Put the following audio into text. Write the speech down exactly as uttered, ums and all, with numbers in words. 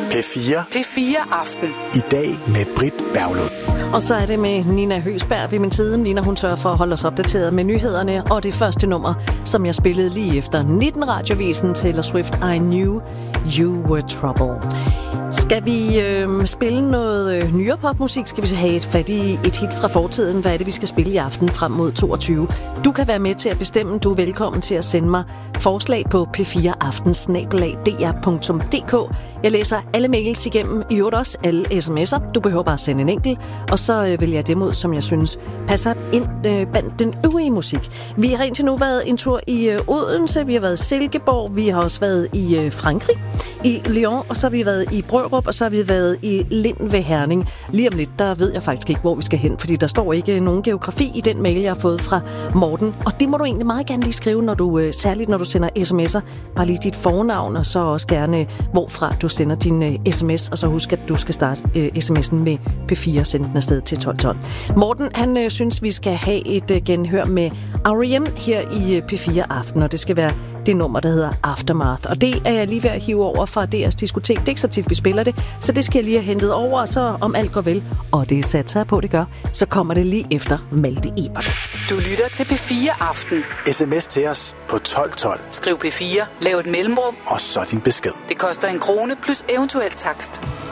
P fire. P fire Aften. I dag med Britt Berglund. Og så er det med Nina Høgsberg ved min side. Nina, hun sørger for at holde os opdateret med nyhederne. Og det første nummer, som jeg spillede lige efter nitten radiovisen Taylor Swift, I Knew You Were Trouble. Skal vi øh, spille noget øh, nyere popmusik? Skal vi have et fat i et hit fra fortiden? Hvad er det, vi skal spille i aften frem mod toogtyve? Du kan være med til at bestemme. Du er velkommen til at sende mig forslag på p fire aften snabel-a d r punktum d k. Jeg læser alle mails igennem, i øvrigt også alle sms'er. Du behøver bare at sende en enkelt, og så øh, vælger jeg dem ud, som jeg synes passer ind øh, blandt den øvrige musik. Vi har indtil nu været en tur i øh, Odense, vi har været i Silkeborg, vi har også været i øh, Frankrig, i Lyon, og så har vi været i Brørup, og så har vi været i Lind ved Herning. Lige om lidt, der ved jeg faktisk ikke, hvor vi skal hen, fordi der står ikke nogen geografi i den mail, jeg har fået fra Morten. Og det må du egentlig meget gerne lige skrive, når du, øh, særligt når du sender sms'er. Bare lige dit fornavn, og så også gerne, hvorfra du sender din øh, sms, og så husk, at du skal starte øh, sms'en med P fire, send den afsted til tolv tolv. Morten, han øh, synes, vi skal have et øh, genhør med R E M her i øh, P fire Aften, og det skal være det nummer, der hedder Aftermath. Og det er jeg lige ved at hive over fra D R's diskotek. Det er ikke så tit, vi spiller det, så det skal jeg lige have hentet over, og så om alt går vel, og det satser jeg på, det gør, så kommer det lige efter Malte Ebert. Du lytter til P fire Aften. Sms til os på tolv tolv. Skriv P fire, lav et mellemrum, og så din besked. det koster en krone plus eventuel takst.